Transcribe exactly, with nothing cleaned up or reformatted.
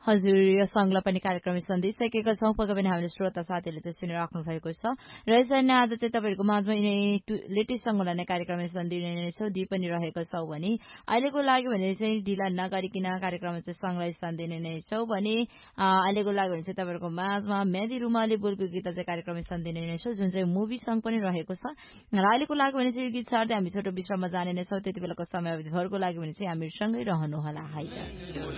हजुर, यो सँगलाई पनि कार्यक्रम सन्दिइसकेका छौँ। पक्कै पनि हामीले श्रोता साथीहरूले चाहिँ सुनिराख्नु भएको छ र यसरी नै आज चाहिँ तपाईँहरूको माझमा यिनै लेटेस्ट सङ्गलाई नै कार्यक्रम सन्दिने नै छौँ, दिइ पनि रहेको छौँ भने अहिलेको लागि भने चाहिँ ढिला नगरिकन कार्यक्रममा चाहिँ सङ्गलाई सन्दिने नै छौँ भने अहिलेको लागि भने चाहिँ तपाईँहरूको माझमा मेहदी रुमाली बोलको गीत चाहिँ कार्यक्रम सन्दिने नै छौँ, जुन चाहिँ मुभी सङ्ग पनि रहेको छ र अहिलेको लागि भने चाहिँ यो गीत सार्दै हामी छोटो विश्राममा जाने नै छौँ। त्यति बेलाको समयभरको लागि भने चाहिँ हामीसँगै रहनुहोला है।